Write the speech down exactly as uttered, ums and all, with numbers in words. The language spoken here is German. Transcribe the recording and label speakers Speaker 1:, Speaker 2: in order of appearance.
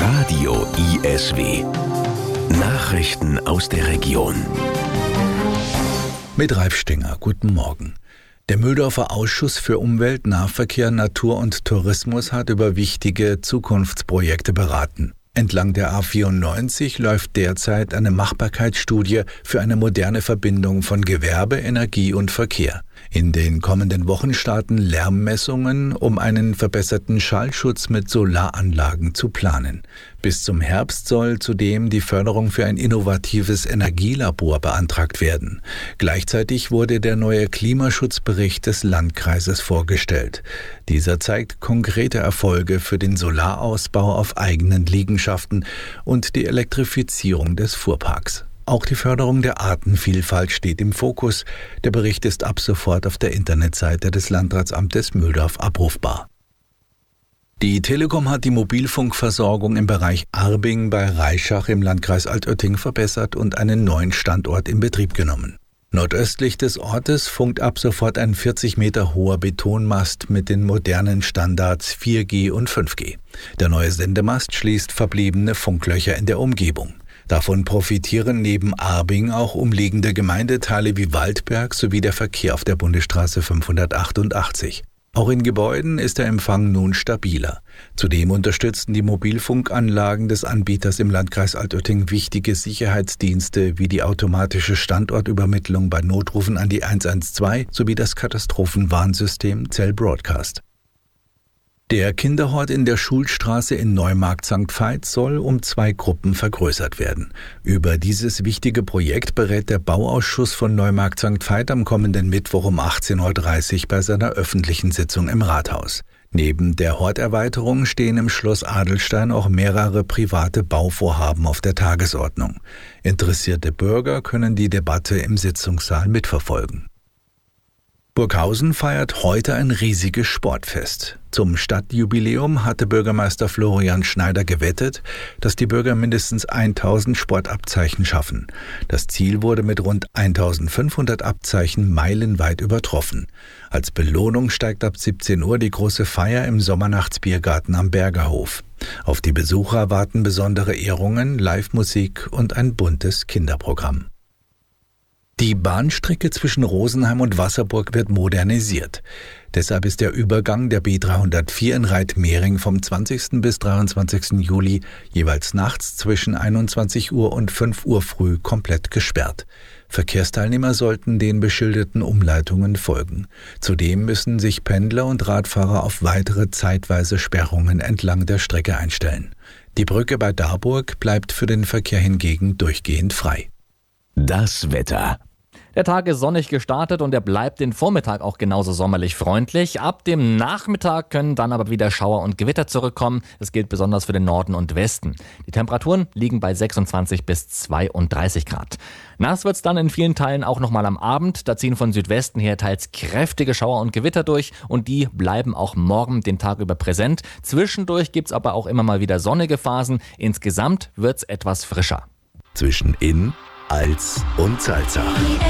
Speaker 1: Radio I S W. Nachrichten aus der Region.
Speaker 2: Mit Ralf Stinger, guten Morgen. Der Mühldorfer Ausschuss für Umwelt, Nahverkehr, Natur und Tourismus hat über wichtige Zukunftsprojekte beraten. Entlang der A vierundneunzig läuft derzeit eine Machbarkeitsstudie für eine moderne Verbindung von Gewerbe, Energie und Verkehr. In den kommenden Wochen starten Lärmmessungen, um einen verbesserten Schallschutz mit Solaranlagen zu planen. Bis zum Herbst soll zudem die Förderung für ein innovatives Energielabor beantragt werden. Gleichzeitig wurde der neue Klimaschutzbericht des Landkreises vorgestellt. Dieser zeigt konkrete Erfolge für den Solarausbau auf eigenen Liegenschaften und die Elektrifizierung des Fuhrparks. Auch die Förderung der Artenvielfalt steht im Fokus. Der Bericht ist ab sofort auf der Internetseite des Landratsamtes Mühldorf abrufbar. Die Telekom hat die Mobilfunkversorgung im Bereich Arbing bei Reischach im Landkreis Altötting verbessert und einen neuen Standort in Betrieb genommen. Nordöstlich des Ortes funkt ab sofort ein vierzig Meter hoher Betonmast mit den modernen Standards vier G und fünf G. Der neue Sendemast schließt verbliebene Funklöcher in der Umgebung. Davon profitieren neben Arbing auch umliegende Gemeindeteile wie Waldberg sowie der Verkehr auf der Bundesstraße fünfhundertachtundachtzig. Auch in Gebäuden ist der Empfang nun stabiler. Zudem unterstützen die Mobilfunkanlagen des Anbieters im Landkreis Altötting wichtige Sicherheitsdienste wie die automatische Standortübermittlung bei Notrufen an die eins eins zwei sowie das Katastrophenwarnsystem Cell Broadcast. Der Kinderhort in der Schulstraße in Neumarkt Sankt Veit soll um zwei Gruppen vergrößert werden. Über dieses wichtige Projekt berät der Bauausschuss von Neumarkt Sankt Veit am kommenden Mittwoch um achtzehn Uhr dreißig bei seiner öffentlichen Sitzung im Rathaus. Neben der Horterweiterung stehen im Schloss Adelstein auch mehrere private Bauvorhaben auf der Tagesordnung. Interessierte Bürger können die Debatte im Sitzungssaal mitverfolgen. Burghausen feiert heute ein riesiges Sportfest. Zum Stadtjubiläum hatte Bürgermeister Florian Schneider gewettet, dass die Bürger mindestens tausend Sportabzeichen schaffen. Das Ziel wurde mit rund eintausendfünfhundert Abzeichen meilenweit übertroffen. Als Belohnung steigt ab siebzehn Uhr die große Feier im Sommernachtsbiergarten am Bergerhof. Auf die Besucher warten besondere Ehrungen, Live-Musik und ein buntes Kinderprogramm. Die Bahnstrecke zwischen Rosenheim und Wasserburg wird modernisiert. Deshalb ist der Übergang der B dreihundertvier in Reitmering vom zwanzigsten bis dreiundzwanzigsten Juli jeweils nachts zwischen einundzwanzig Uhr und fünf Uhr früh komplett gesperrt. Verkehrsteilnehmer sollten den beschilderten Umleitungen folgen. Zudem müssen sich Pendler und Radfahrer auf weitere zeitweise Sperrungen entlang der Strecke einstellen. Die Brücke bei Darburg bleibt für den Verkehr hingegen durchgehend frei.
Speaker 1: Das Wetter.
Speaker 3: Der Tag ist sonnig gestartet und er bleibt den Vormittag auch genauso sommerlich freundlich. Ab dem Nachmittag können dann aber wieder Schauer und Gewitter zurückkommen. Das gilt besonders für den Norden und Westen. Die Temperaturen liegen bei sechsundzwanzig bis zweiunddreißig Grad. Nass wird's dann in vielen Teilen auch nochmal am Abend. Da ziehen von Südwesten her teils kräftige Schauer und Gewitter durch und die bleiben auch morgen den Tag über präsent. Zwischendurch gibt's aber auch immer mal wieder sonnige Phasen. Insgesamt wird's etwas frischer.
Speaker 1: Zwischen Inn, Alz und Salzach.